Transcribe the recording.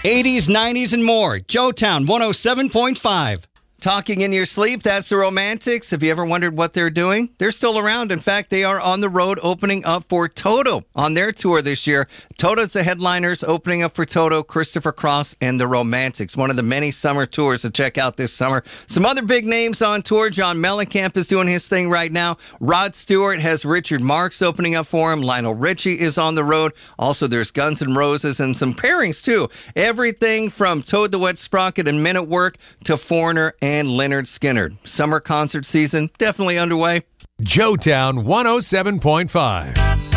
80s, 90s, and more. Joetown 107.5. Talking in your sleep, that's the Romantics. Have you ever wondered what they're doing? They're still around. In fact, they are on the road opening up for Toto on their tour this year. Toto's the headliners, opening up for Toto, Christopher Cross, and the Romantics. One of the many summer tours to check out this summer. Some other big names on tour. John Mellencamp is doing his thing right now. Rod Stewart has Richard Marx opening up for him. Lionel Richie is on the road. Also, there's Guns N' Roses and some pairings, too. Everything from Toad the Wet Sprocket and Men at Work to Foreigner and Lynyrd Skynyrd. Summer concert season definitely underway. Joetown 107.5.